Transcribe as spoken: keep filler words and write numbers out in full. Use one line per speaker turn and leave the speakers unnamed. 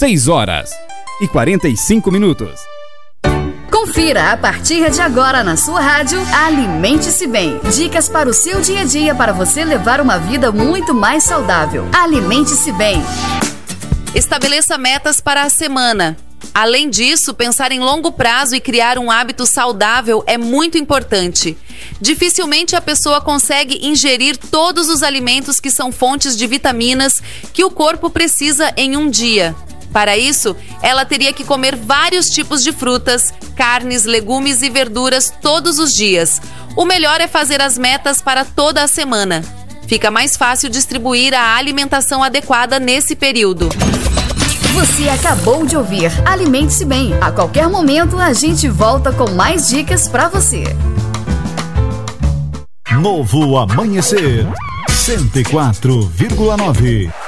seis horas e quarenta e cinco minutos.
Confira a partir de agora na sua rádio Alimente-se Bem. Dicas para o seu dia a dia para você levar uma vida muito mais saudável. Alimente-se Bem.
Estabeleça metas para a semana. Além disso, pensar em longo prazo e criar um hábito saudável é muito importante. Dificilmente a pessoa consegue ingerir todos os alimentos que são fontes de vitaminas que o corpo precisa em um dia. Para isso, ela teria que comer vários tipos de frutas, carnes, legumes e verduras todos os dias. O melhor é fazer as metas para toda a semana. Fica mais fácil distribuir a alimentação adequada nesse período.
Você acabou de ouvir Alimente-se Bem. A qualquer momento a gente volta com mais dicas para você.
Novo Amanhecer cento e quatro vírgula nove.